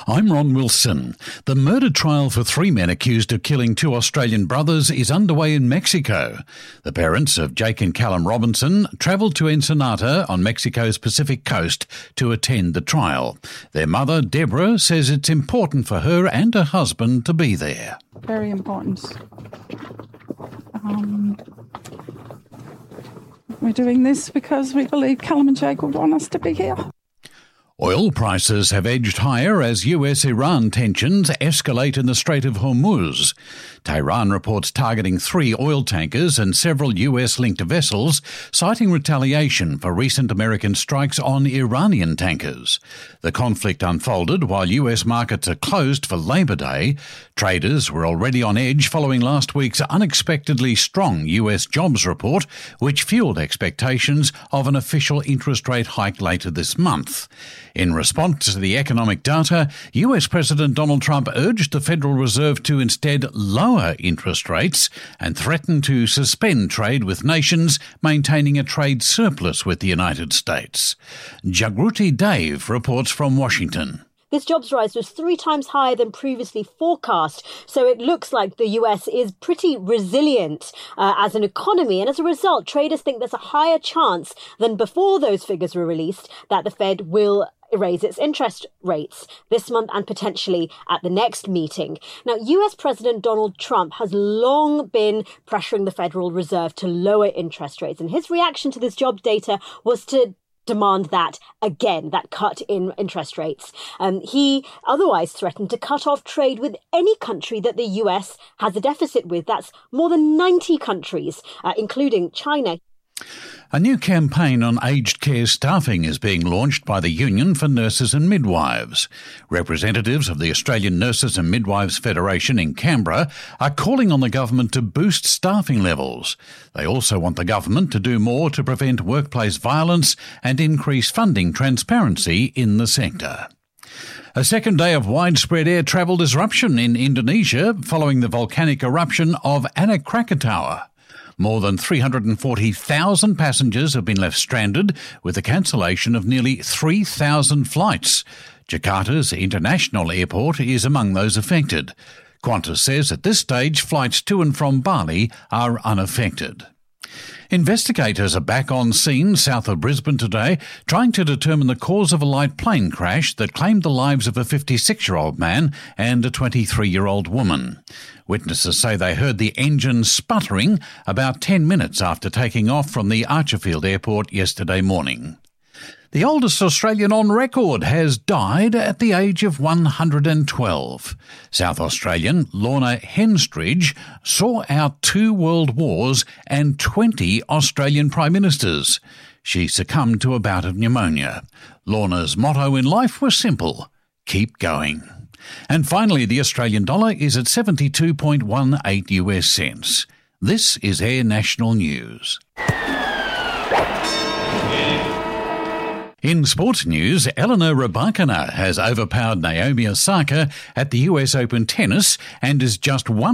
I'm Ron Wilson. The murder trial for three men accused of killing two Australian brothers is underway in Mexico. The parents of Jake and Callum Robinson travelled to Ensenada on Mexico's Pacific coast to attend the trial. Their mother, Deborah, says it's important for her and her husband to be there. Very important. We're doing this because we believe Callum and Jake would want us to be here. Oil prices have edged higher as US-Iran tensions escalate in the Strait of Hormuz. Tehran reports targeting 3 oil tankers and several US-linked vessels, citing retaliation for recent American strikes on Iranian tankers. The conflict unfolded while US markets are closed for Labor Day. Traders were already on edge following last week's unexpectedly strong US jobs report, which fueled expectations of an official interest rate hike later this month. In response to the economic data, US President Donald Trump urged the Federal Reserve to instead lower interest rates and threatened to suspend trade with nations maintaining a trade surplus with the United States. Jagruti Dave reports from Washington. This jobs rise was 3 times higher than previously forecast, so it looks like the US is pretty resilient as an economy, and as a result, traders think there's a higher chance than before those figures were released that the Fed will raise its interest rates this month and potentially at the next meeting. Now, US President Donald Trump has long been pressuring the Federal Reserve to lower interest rates, and his reaction to this job data was to demand that cut in interest rates. He otherwise threatened to cut off trade with any country that the US has a deficit with. That's more than 90 countries, including China. A new campaign on aged care staffing is being launched by the Union for Nurses and Midwives. Representatives of the Australian Nurses and Midwives Federation in Canberra are calling on the government to boost staffing levels. They also want the government to do more to prevent workplace violence and increase funding transparency in the sector. A second day of widespread air travel disruption in Indonesia following the volcanic eruption of Anak Krakatau. More than 340,000 passengers have been left stranded, with the cancellation of nearly 3,000 flights. Jakarta's international airport is among those affected. Qantas says at this stage flights to and from Bali are unaffected. Investigators are back on scene south of Brisbane today, trying to determine the cause of a light plane crash that claimed the lives of a 56-year-old man and a 23-year-old woman. Witnesses say they heard the engine sputtering about 10 minutes after taking off from the Archerfield Airport yesterday morning. The oldest Australian on record has died at the age of 112. South Australian Lorna Henstridge saw out 2 world wars and 20 Australian Prime Ministers. She succumbed to a bout of pneumonia. Lorna's motto in life was simple: keep going. And finally, the Australian dollar is at 72.18 US cents. This is Air National News. In sports news, Elena Rybakina has overpowered Naomi Osaka at the US Open tennis and is just one